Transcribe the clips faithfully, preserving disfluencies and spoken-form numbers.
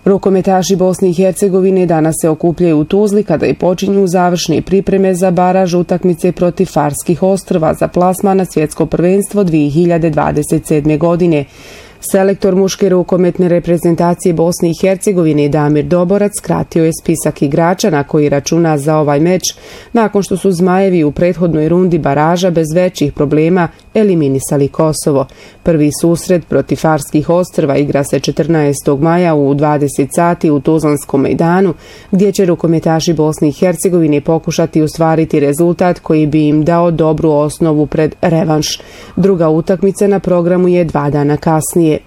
Rukometaši Bosne i Hercegovine danas se okupljaju u Tuzli kada i počinju završne pripreme za baraž utakmice protiv Farskih ostrva za plasman na svjetsko prvenstvo dvije hiljade dvadeset sedme. godine. Selektor muške rukometne reprezentacije Bosne i Hercegovine Damir Doborac skratio je spisak igrača na koji računa za ovaj meč nakon što su Zmajevi u prethodnoj rundi baraža bez većih problema eliminisali Kosovo. Prvi susret protiv Farskih ostrva igra se četrnaestog maja u dvadeset sati u Tuzlanskom mejdanu, gdje će rukometaši Bosne i Hercegovine pokušati ostvariti rezultat koji bi im dao dobru osnovu pred revanš. Druga utakmica na programu je dva dana kasnije.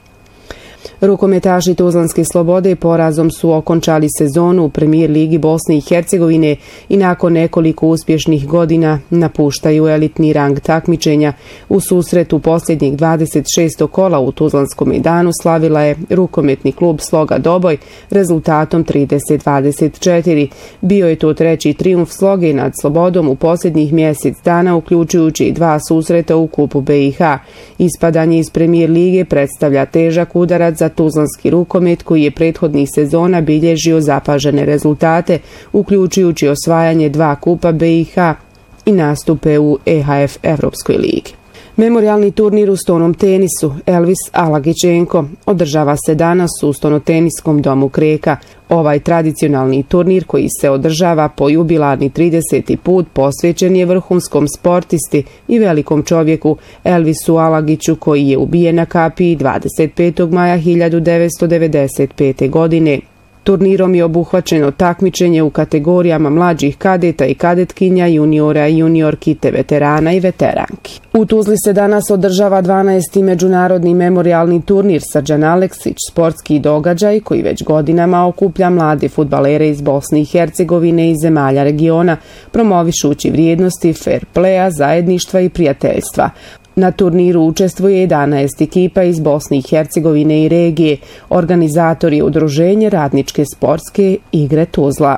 Rukometaši Tuzlanske Slobode porazom su okončali sezonu u Premijer ligi Bosne i Hercegovine i nakon nekoliko uspješnih godina napuštaju elitni rang takmičenja. U susretu posljednjeg dvadeset šestog kola u Tuzlanskom mejdanu slavila je rukometni klub Sloga Doboj rezultatom trideset dvadeset četiri. Bio je to treći trijumf Sloge nad Slobodom u posljednjih mjesec dana, uključujući i dva susreta u kupu B i H. Ispadanje iz Premijer lige predstavlja težak udarac za tuzlanski rukomet koji je prethodnih sezona bilježio zapažene rezultate, uključujući osvajanje dva kupa B i H i nastupe u E H F Evropskoj ligi. Memorijalni turnir u stonom tenisu Elvis Alagićenko održava se danas u stonoteniskom domu Kreka. Ovaj tradicionalni turnir koji se održava po jubilarni trideseti put posvećen je vrhunskom sportisti i velikom čovjeku Elvisu Alagiću koji je ubijen na kapiji dvadeset petog maja hiljadu devetsto devedeset pete. godine. Turnirom je obuhvaćeno takmičenje u kategorijama mlađih kadeta i kadetkinja, juniora i juniorki te veterana i veteranki. U Tuzli se danas održava dvanaesti međunarodni memorijalni turnir Srđan Aleksić, sportski događaj koji već godinama okuplja mlade fudbalere iz Bosne i Hercegovine i zemalja regiona, promovišući vrijednosti fair playa, zajedništva i prijateljstva. Na turniru učestvuje jedanaest ekipa iz Bosne i Hercegovine i regije. Organizator je Udruženje radničke sportske igre Tuzla.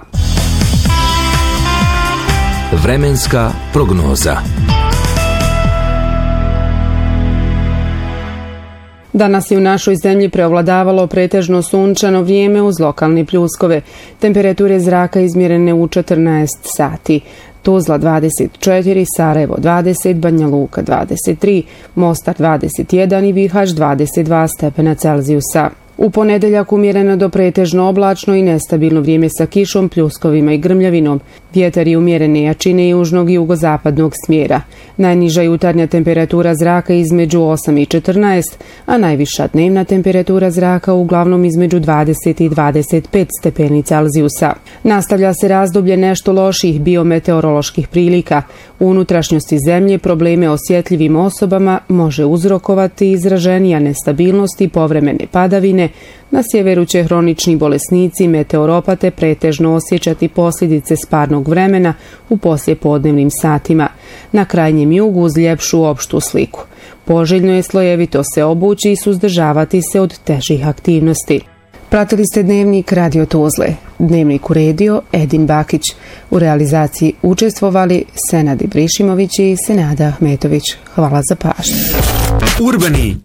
Vremenska prognoza. Danas je u našoj zemlji preovladavalo pretežno sunčano vrijeme uz lokalne pljuskove. Temperature zraka izmjerene u četrnaest sati. Tuzla dvadeset četiri, Sarajevo dvadeset, Banja Luka dvadeset tri, Mostar dvadeset jedan i Bihać dvadeset dva stepena Celzijusa. U ponedeljak umjereno do pretežno oblačno i nestabilno vrijeme sa kišom, pljuskovima i grmljavinom. Vjetar je umjerene jačine južnog i jugozapadnog smjera. Najniža jutarnja temperatura zraka između osam i četrnaest, a najviša dnevna temperatura zraka uglavnom između dvadeset i dvadeset pet stepeni Celzijusa. Nastavlja se razdoblje nešto loših biometeoroloških prilika. U unutrašnjosti zemlje probleme osjetljivim osobama može uzrokovati izraženija nestabilnost i povremene padavine. Na sjeveru će hronični bolesnici i meteoropate pretežno osjećati posljedice sparnog vremena u poslijepodnevnim satima. Na krajnjem jugu uz ljepšu opštu sliku. Poželjno je slojevito se obući i suzdržavati se od težih aktivnosti. Pratili ste Dnevnik Radio Tuzle. Dnevnik uredio Edin Bakić. U realizaciji učestvovali Senad Ibrišimović i Senada Ahmetović. Hvala za pažnju. Urbani